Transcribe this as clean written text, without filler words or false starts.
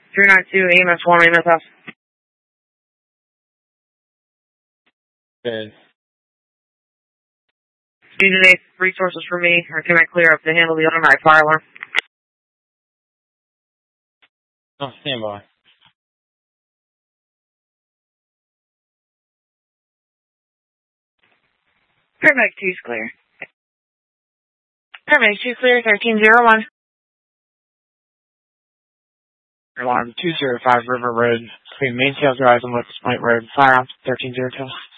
392 EMS 1, EMS house. Good. Do you need resources for me, or can I clear up to handle the automatic fire alarm? Oh, stand by. Paramedic 2's clear. Paramedic 2 clear, 1301. Alarm 205 River Road, between Mainsail Drive and Locust Point Road, fire on 1302.